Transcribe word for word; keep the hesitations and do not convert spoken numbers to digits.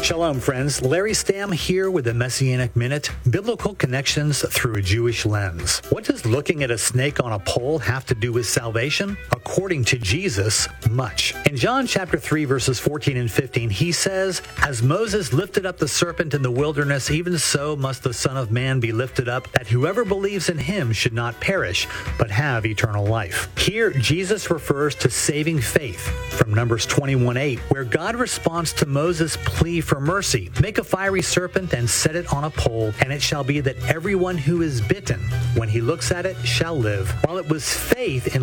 Shalom, friends. Larry Stamm here with the Messianic Minute, Biblical Connections Through a Jewish Lens. What does looking at a snake on a pole have to do with salvation? According to Jesus, much. In John chapter three, verses fourteen and fifteen, he says, "As Moses lifted up the serpent in the wilderness, even so must the Son of Man be lifted up, that whoever believes in him should not perish, but have eternal life." Here, Jesus refers to saving faith from Numbers twenty-one eight, where God responds to Moses' plea for mercy. "Make a fiery serpent and set it on a pole, and it shall be that everyone who is bitten, when he looks at it, shall live." While it was faith in